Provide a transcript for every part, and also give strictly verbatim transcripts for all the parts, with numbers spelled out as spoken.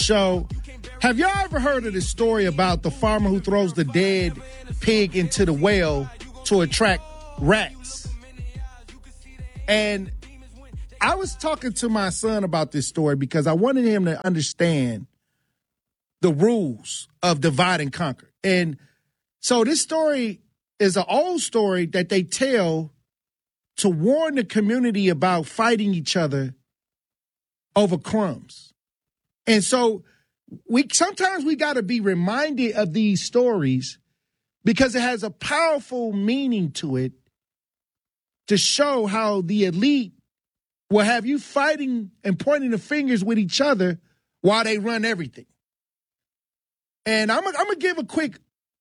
show. Have y'all ever heard of this story about the farmer who throws the dead pig into the well to attract rats? And I was talking to my son about this story because I wanted him to understand the rules of divide and conquer. And so this story is an old story that they tell to warn the community about fighting each other over crumbs. And so we sometimes we got to be reminded of these stories because it has a powerful meaning to it to show how the elite will have you fighting and pointing the fingers with each other while they run everything. And I'm, I'm going to give a quick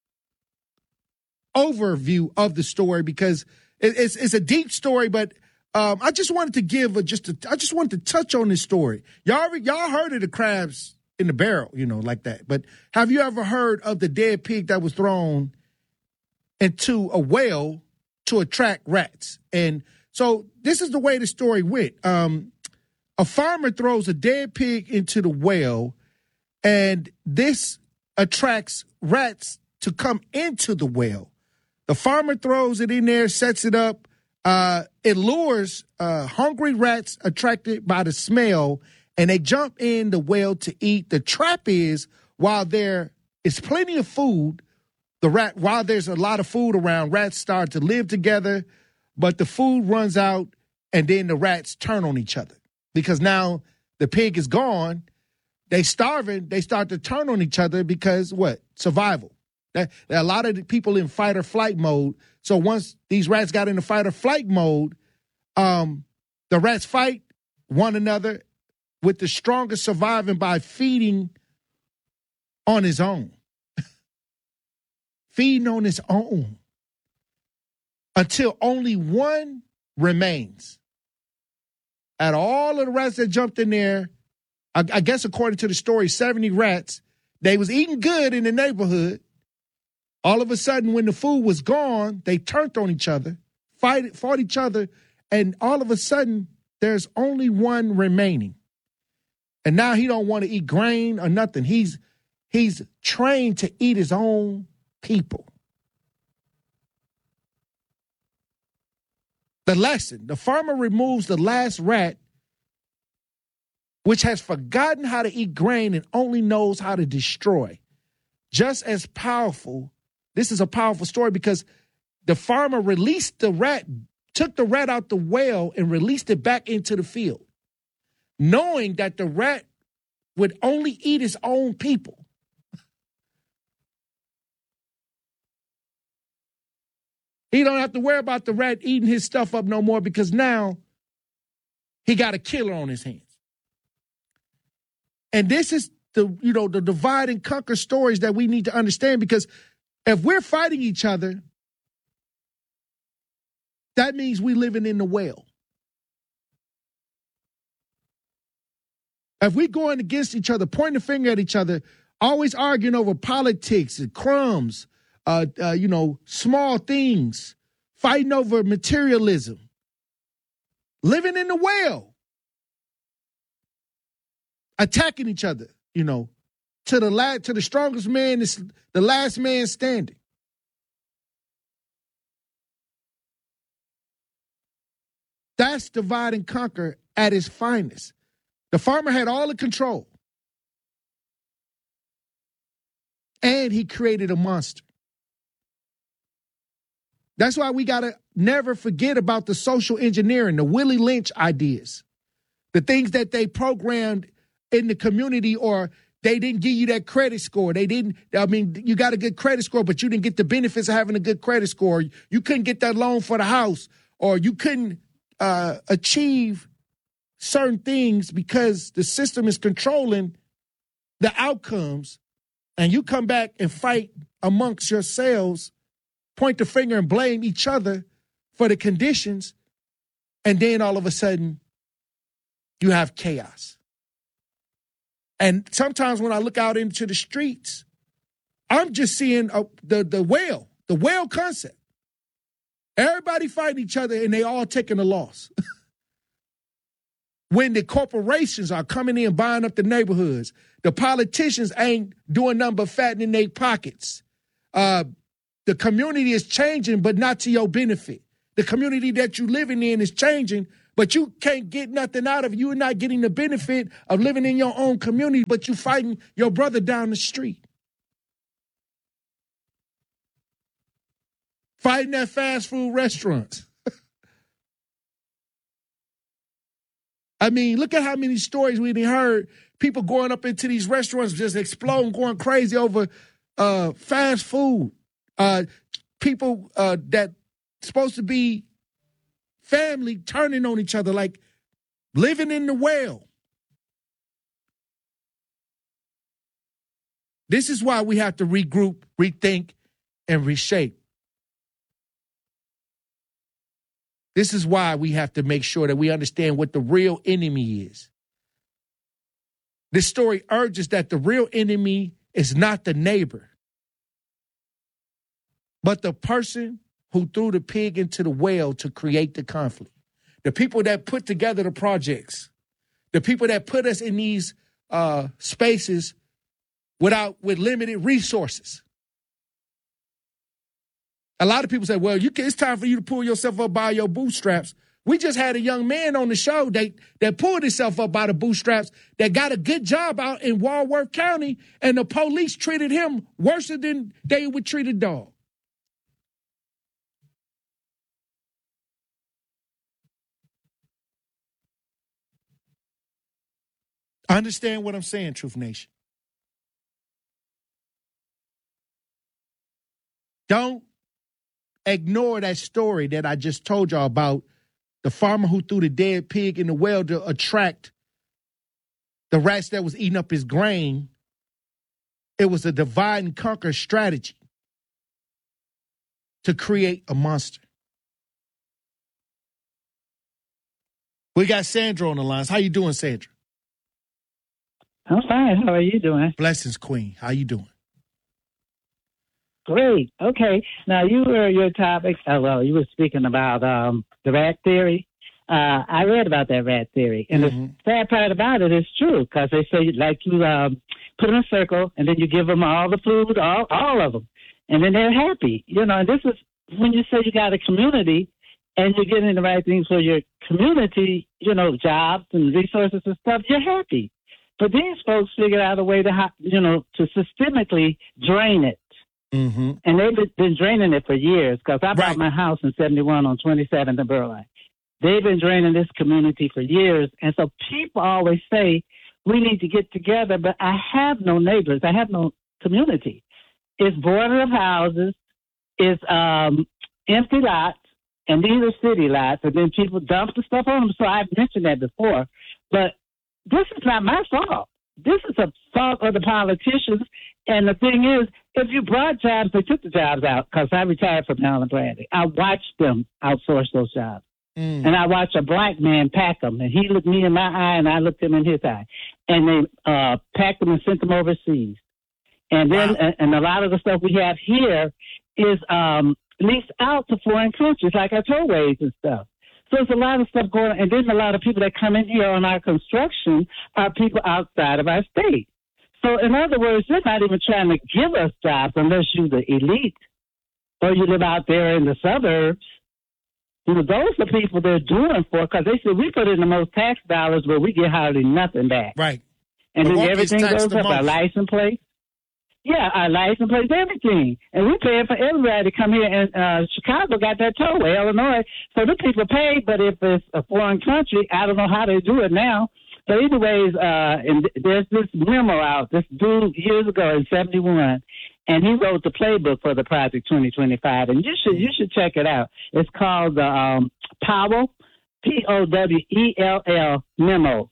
overview of the story because it, it's, it's a deep story, but um, I just wanted to give a, just a, I just wanted to touch on this story. Y'all, y'all heard of the crabs in the barrel, you know, like that. But have you ever heard of the dead pig that was thrown into a well to attract rats? And so this is the way the story went. Um, a farmer throws a dead pig into the well, and this attracts rats to come into the well. The farmer throws it in there, sets it up. Uh, it lures uh, hungry rats attracted by the smell, and they jump in the well to eat. The trap is while there is plenty of food, the rat while there's a lot of food around, rats start to live together, but the food runs out, and then the rats turn on each other because now the pig is gone. They starving. They start to turn on each other because what? Survival. That, a lot of the people in fight or flight mode. So once these rats got into fight or flight mode, um, the rats fight one another, with the strongest surviving by feeding on his own. Feeding on his own. Until only one remains. Out of all of the rats that jumped in there, I, I guess according to the story, seventy rats, they was eating good in the neighborhood. All of a sudden, when the food was gone, they turned on each other, fight, fought each other, and all of a sudden, there's only one remaining. And now he don't want to eat grain or nothing. He's he's trained to eat his own people. The lesson, the farmer removes the last rat, which has forgotten how to eat grain and only knows how to destroy. Just as powerful, this is a powerful story because the farmer released the rat, took the rat out the well and released it back into the field, knowing that the rat would only eat his own people. He don't have to worry about the rat eating his stuff up no more because now he got a killer on his hands. And this is the, you know, the divide and conquer stories that we need to understand because if we're fighting each other, that means we living in the well. If we going against each other, pointing the finger at each other, always arguing over politics and crumbs, uh, uh, you know, small things, fighting over materialism, living in the well, attacking each other, you know, to the la- to the strongest man is the last man standing. That's divide and conquer at its finest. The farmer had all the control. And he created a monster. That's why we got to never forget about the social engineering, the Willie Lynch ideas, the things that they programmed in the community, or they didn't give you that credit score. They didn't, I mean, you got a good credit score, but you didn't get the benefits of having a good credit score. You couldn't get that loan for the house, or you couldn't uh, achieve certain things because the system is controlling the outcomes, and you come back and fight amongst yourselves, point the finger and blame each other for the conditions, and then all of a sudden you have chaos. And sometimes when I look out into the streets, I'm just seeing a, the, the whale, the whale concept. Everybody fighting each other and they all taking a loss. When the corporations are coming in buying up the neighborhoods, The politicians ain't doing nothing but fattening their pockets. Uh, the community is changing, but not to your benefit. The community that you living in is changing, but you can't get nothing out of it. You're not getting the benefit of living in your own community, but you fighting your brother down the street. Fighting at fast food restaurants. I mean, look at how many stories we done heard. People going up into these restaurants just exploding, going crazy over uh, fast food. Uh, people uh, that supposed to be family turning on each other like living in the well. This is why we have to regroup, rethink, and reshape. This is why we have to make sure that we understand what the real enemy is. This story urges that the real enemy is not the neighbor, but the person who threw the pig into the well to create the conflict. The people that put together the projects, the people that put us in these uh, spaces without with limited resources. A lot of people say, well, you can, it's time for you to pull yourself up by your bootstraps. We just had a young man on the show that, that pulled himself up by the bootstraps, that got a good job out in Walworth County, and the police treated him worse than they would treat a dog. Understand what I'm saying, Truth Nation. Don't ignore that story that I just told y'all about the farmer who threw the dead pig in the well to attract the rats that was eating up his grain. It was a divide and conquer strategy to create a monster. We got Sandra on the lines. How you doing, Sandra? I'm fine. How are you doing? Blessings, Queen. How you doing? Great. Okay. Now, you were your topic. Uh, well, you were speaking about um, the rat theory. Uh, I read about that rat theory. And mm-hmm. the sad part about it is true, because they say, like, you um, put them in a circle, and then you give them all the food, all, all of them, and then they're happy. You know, and this is when you say you got a community and you're getting the right things for your community, you know, jobs and resources and stuff, you're happy. But these folks figured out a way to, you know, to systemically drain it. Mm-hmm. And they've been draining it for years, because I bought right. my house in seventy-one on twenty-seventh and Burleigh. They've been draining this community for years. And so people always say, we need to get together, but I have no neighbors. I have no community. It's border of houses. It's um, empty lots, and these are city lots, and then people dump the stuff on them. So I've mentioned that before. But this is not my fault. This is a fault of the politicians. And the thing is, if you brought jobs, they took the jobs out, because I retired from Allen Bradley. I watched them outsource those jobs. Mm. And I watched a black man pack them. And he looked me in my eye, and I looked him in his eye. And they uh, packed them and sent them overseas. And then, wow. and a lot of the stuff we have here is um, leased out to foreign countries, like our tollways and stuff. So there's a lot of stuff going on. And then a lot of people that come in here on our construction are people outside of our state. So in other words, they're not even trying to give us jobs unless you're the elite or you live out there in the suburbs. You know, those are people they're doing for, because they say we put in the most tax dollars, but we get hardly nothing back. Right. And but then everything goes up, our license plate. Yeah, our license plate, everything. And we're paying for everybody to come here. And uh, Chicago got that tollway, Illinois. So the people pay, but if it's a foreign country, I don't know how they do it now. So anyways, uh, and there's this memo out, this dude years ago in seventy-one, and he wrote the playbook for the Project twenty twenty-five, and you should you should check it out. It's called the um, Powell, P O W E L L memo,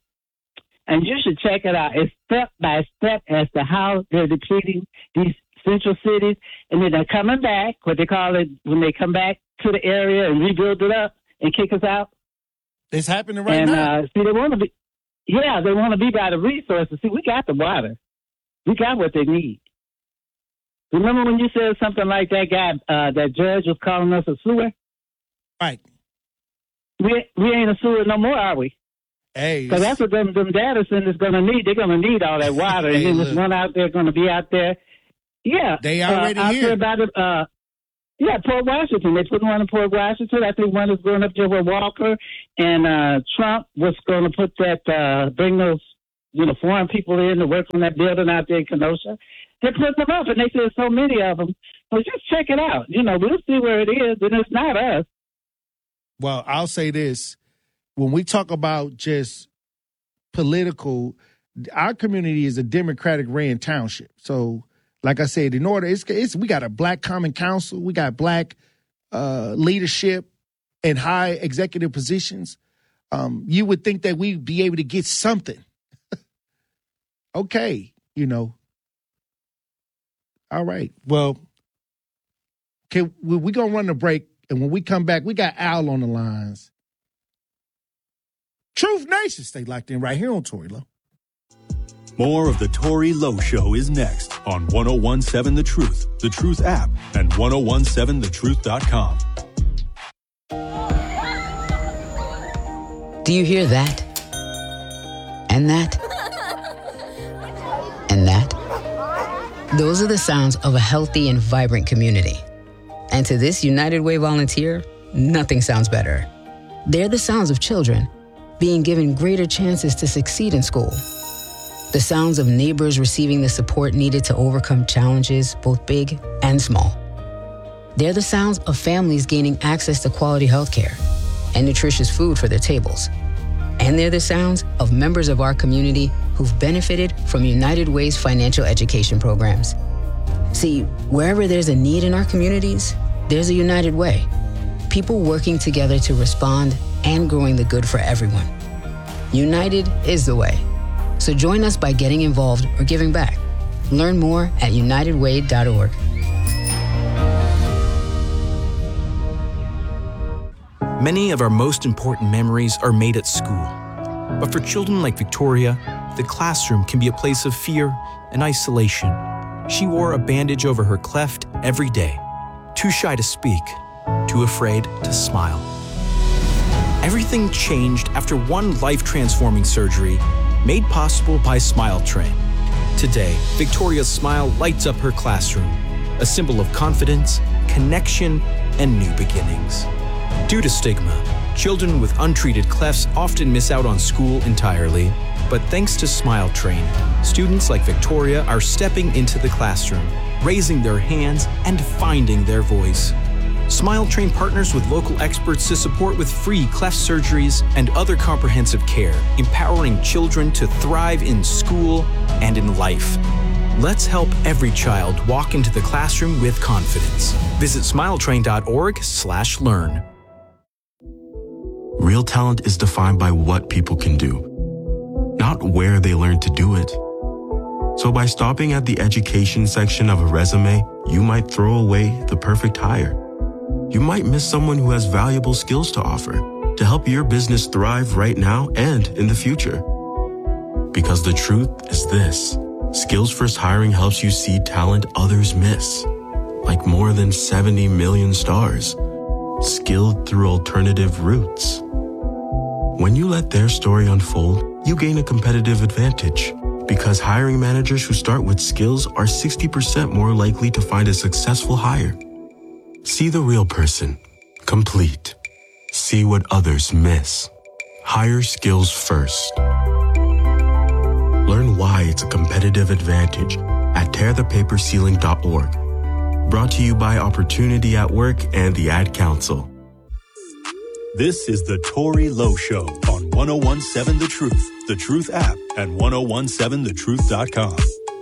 and you should check it out. It's step by step as to how they're depleting these central cities, and then they're coming back, what they call it, when they come back to the area and rebuild it up and kick us out. It's happening right and, now. And uh, see, they want to be. Yeah, they want to be by the resources. See, we got the water. We got what they need. Remember when you said something like that guy, uh, that judge was calling us a sewer? Right. We we ain't a sewer no more, are we? Hey, because that's what them, them data centers going to need. They're going to need all that water, hey, and then look, this one out there going to be out there. Yeah, they already uh, out here. there about it. Uh, yeah, Port Washington. They put one in Port Washington. I think one is going up there with Walker, and uh, Trump was going to put that, uh, bring those, you know, foreign people in to work on that building out there in Kenosha. They're putting them up, and they said so many of them. So just check it out. You know, we'll see where it is, and it's not us. Well, I'll say this. When we talk about just political, our community is a Democratic-ran township. So, like I said, in order, it's, it's we got a black common council, we got black uh, leadership and high executive positions. Um, you would think that we'd be able to get something. Okay, you know. All right. Well, okay, we're we going to run a break, and when we come back, we got Al on the lines. Truth Nation, stay locked in right here on Tory Lowe. More of the Tory Lowe Show is next on ten seventeen The Truth, The Truth app, and ten seventeen the truth dot com. Do you hear that? And that? And that? Those are the sounds of a healthy and vibrant community. And to this United Way volunteer, nothing sounds better. They're the sounds of children being given greater chances to succeed in school. The sounds of neighbors receiving the support needed to overcome challenges, both big and small. They're the sounds of families gaining access to quality healthcare and nutritious food for their tables. And they're the sounds of members of our community who've benefited from United Way's financial education programs. See, wherever there's a need in our communities, there's a United Way. People working together to respond and growing the good for everyone. United is the way. So join us by getting involved or giving back. Learn more at united way dot org. Many of our most important memories are made at school. But for children like Victoria, the classroom can be a place of fear and isolation. She wore a bandage over her cleft every day, too shy to speak, too afraid to smile. Everything changed after one life-transforming surgery made possible by Smile Train. Today, Victoria's smile lights up her classroom, a symbol of confidence, connection, and new beginnings. Due to stigma, children with untreated clefts often miss out on school entirely. But thanks to Smile Train, students like Victoria are stepping into the classroom, raising their hands, and finding their voice. Smile Train partners with local experts to support with free cleft surgeries and other comprehensive care, empowering children to thrive in school and in life. Let's help every child walk into the classroom with confidence. Visit smiletrain dot org slash learn. Real talent is defined by what people can do, not where they learn to do it. So by stopping at the education section of a resume, you might throw away the perfect hire. You might miss someone who has valuable skills to offer to help your business thrive right now and in the future. Because the truth is this, Skills First Hiring helps you see talent others miss, like more than seventy million stars, skilled through alternative routes. When you let their story unfold, you gain a competitive advantage because hiring managers who start with skills are sixty percent more likely to find a successful hire. See the real person, complete. See what others miss. Hire skills first. Learn why it's a competitive advantage at tear the paper ceiling dot org. Brought to you by Opportunity at Work and the Ad Council. This is the Tory Lowe Show on ten seventeen The Truth, The Truth app, and ten seventeen the truth dot com.